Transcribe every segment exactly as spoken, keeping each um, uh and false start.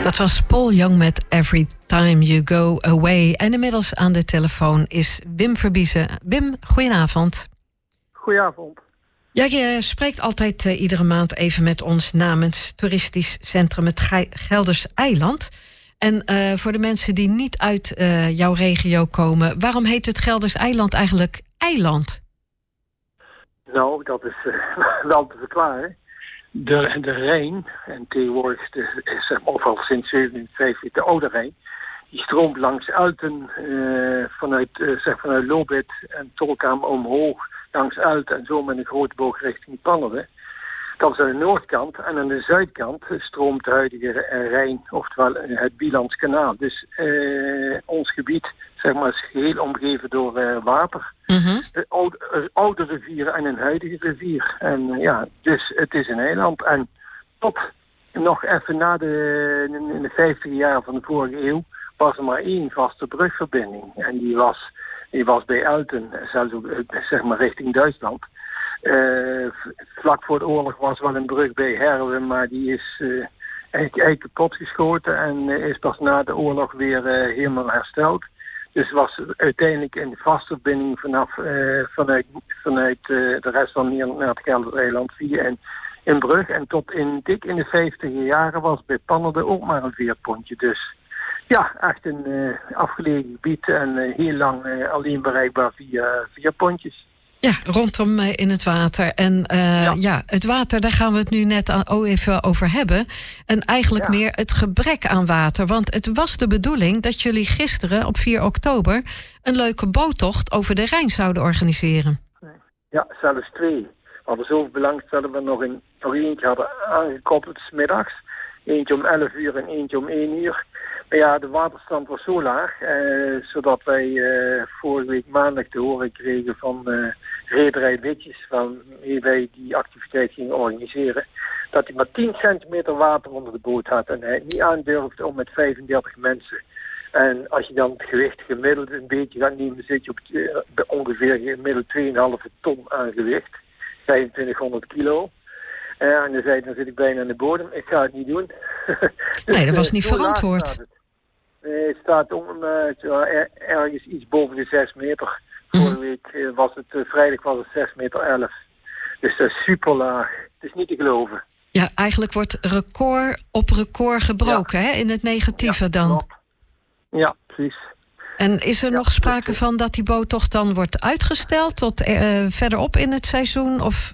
Dat was Paul Young met Every Time You Go Away. En inmiddels aan de telefoon is Wim Verbiezen. Wim, goedenavond. Goedenavond. Ja, je spreekt altijd uh, iedere maand even met ons namens Toeristisch Centrum het Ge- Gelders Eiland. En uh, voor de mensen die niet uit uh, jouw regio komen, waarom heet het Gelders Eiland eigenlijk eiland? Nou, dat is uh, wel te verklaren. De, de Rijn, en tegenwoordig de, is zeg maar, of al sinds zevenhonderdvijftig de Oude Rijn, die stroomt langs Ulten uh, vanuit, uh, zeg, vanuit Lobith en Tolkam omhoog langs Ulten en zo met een grote boog richting Pannerden. Dat is aan de noordkant. En aan de zuidkant stroomt de huidige Rijn, oftewel het Bielands kanaal. Dus uh, ons gebied, zeg maar, is geheel omgeven door uh, water. Mm-hmm. Een oude, een oude rivier en een huidige rivier. En uh, ja, dus het is een eiland. En tot nog even na de, in de vijftig jaar van de vorige eeuw was er maar één vaste brugverbinding. En die was, die was bij Ulten, zelfs ook, zeg maar, richting Duitsland. Uh, vlak voor de oorlog was wel een brug bij Herwen, maar die is uh, eigenlijk, eigenlijk kapot geschoten en uh, is pas na de oorlog weer uh, helemaal hersteld. Dus was uiteindelijk een vaste verbinding vanaf, uh, vanuit, vanuit uh, de rest van Nederland naar het Geldereiland via een, een brug. En tot in dik in de vijftiger jaren was bij Pannerden ook maar een veerpontje. Dus ja, echt een uh, afgelegen gebied en uh, heel lang uh, alleen bereikbaar via veerpontjes. Ja, rondom uh, in het water. En uh, ja. ja, het water, daar gaan we het nu net aan, oh, even over hebben. En eigenlijk ja. meer het gebrek aan water. Want het was de bedoeling dat jullie gisteren op vier oktober... een leuke boottocht over de Rijn zouden organiseren. Ja, zelfs twee. We hadden zoveel belangstelling dat we nog, een, nog eentje hadden aangekoppeld 's middags. Eentje om elf uur en eentje om één uur. Maar ja, de waterstand was zo laag, eh, zodat wij eh, vorige week maandag te horen kregen van uh, Rederij Witjes, waarmee wij die activiteit gingen organiseren, dat hij maar tien centimeter water onder de boot had en hij niet aandurfde om met vijfendertig mensen. En als je dan het gewicht gemiddeld een beetje gaat nemen, zit je op uh, ongeveer gemiddeld twee komma vijf ton aan gewicht, vijfentwintighonderd kilo. Uh, en dan zei hij, dan zit ik bijna aan de bodem, ik ga het niet doen. Dus, nee, dat was niet uh, verantwoord. Het. Uh, het staat om, uh, er, ergens iets boven de zes meter. Vorige week uh, was het, uh, vrijdag was het zes meter elf. Dus dat is super laag. Het is niet te geloven. Ja, eigenlijk wordt record op record gebroken, ja. hè? In het negatieve ja, dan. Klopt. Ja, precies. En is er ja, nog sprake dus, van dat die boottocht dan wordt uitgesteld tot uh, verderop in het seizoen? Of...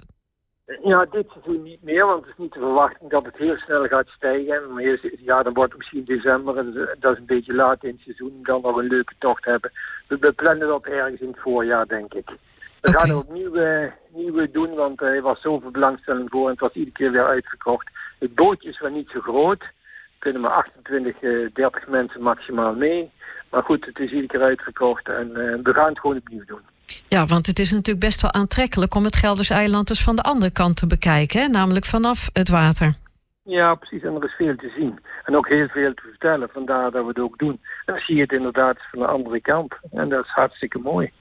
Ja, dit seizoen niet meer, want het is niet te verwachten dat het heel snel gaat stijgen. Maar eerst, ja, dan wordt het misschien december en dat is een beetje laat in het seizoen. Dan nog een leuke tocht hebben. We, we plannen dat ergens in het voorjaar, denk ik. We okay. gaan er opnieuw uh, nieuwe doen, want er was zoveel belangstelling voor en het was iedere keer weer uitverkocht. Het bootje is wel niet zo groot. Er kunnen maar achtentwintig, dertig mensen maximaal mee. Maar goed, het is iedere keer uitverkocht en uh, we gaan het gewoon opnieuw doen. Ja, want het is natuurlijk best wel aantrekkelijk om het Gelders Eiland dus van de andere kant te bekijken, hè? Namelijk vanaf het water. Ja, precies. En er is veel te zien. En ook heel veel te vertellen, vandaar dat we het ook doen. En dan zie je het inderdaad van de andere kant. En dat is hartstikke mooi.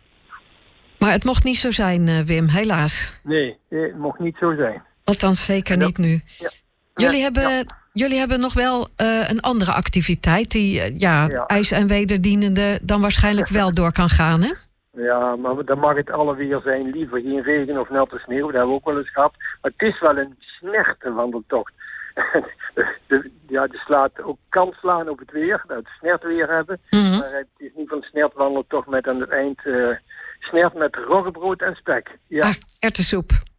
Maar het mocht niet zo zijn, uh, Wim, helaas. Nee, het mocht niet zo zijn. Althans, zeker dat, niet nu. Ja. Jullie, ja, hebben, ja. jullie hebben nog wel uh, een andere activiteit die uh, ja, ja. ijs- en wederdienende dan waarschijnlijk wel door kan gaan, hè? Ja, maar dan mag het alle weer zijn. Liever geen regen of natte sneeuw. Dat hebben we ook wel eens gehad. Maar het is wel een snerte wandeltocht. de, de, ja, de slaat ook kan slaan op het weer. Dat we snert weer hebben. Mm-hmm. Maar het is niet van snertwandeltocht met aan het eind uh, snert met roggebrood en spek. Ja. Ah, erwtensoep.